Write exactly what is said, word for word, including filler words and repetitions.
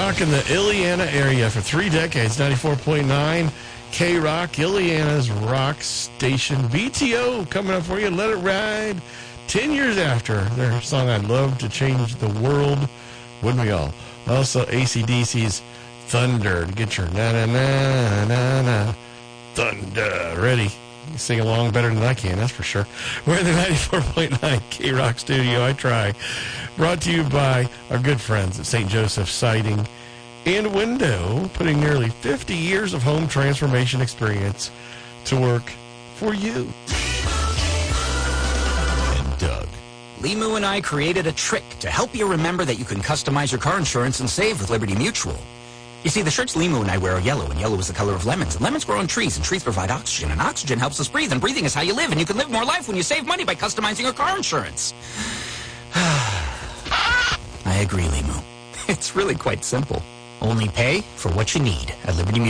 rocking the Illiana area for three decades. ninety-four point nine K-Rock, Illiana's rock station. B T O coming up for you. Let It Ride. Ten years after their song I'd Love to Change the World. Wouldn't we all? Also, A C D C's Thunder. To get your na-na-na-na-na thunder ready. You sing along better than I can, that's for sure. We're in the ninety-four point nine K-Rock studio. I try. Brought to you by our good friends at Saint Joseph Siding and Window, putting nearly fifty years of home transformation experience to work for you. And Doug. Limu and I created a trick to help you remember that you can customize your car insurance and save with Liberty Mutual. You see, the shirts Limu and I wear are yellow, and yellow is the color of lemons. And lemons grow on trees, and trees provide oxygen, and oxygen helps us breathe, and breathing is how you live, and you can live more life when you save money by customizing your car insurance. I agree, Limu. It's really quite simple. Only pay for what you need at Liberty Mutual.